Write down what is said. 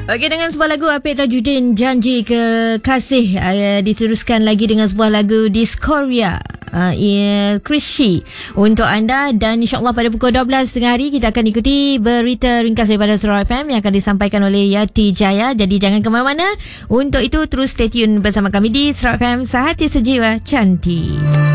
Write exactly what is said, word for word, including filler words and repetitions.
Okey, dengan sebuah lagu Apik Tajuddin, Janji Kekasih, uh, diteruskan lagi dengan sebuah lagu Discordia, uh, yeah, Krishi untuk anda. Dan insyaAllah pada pukul dua belas tengah hari kita akan ikuti berita ringkas daripada Sarawak F M yang akan disampaikan oleh Yati Jaya. Jadi jangan ke mana-mana. Untuk itu terus stay tune bersama kami di Sarawak F M, Sehati Sejiwa Cantik.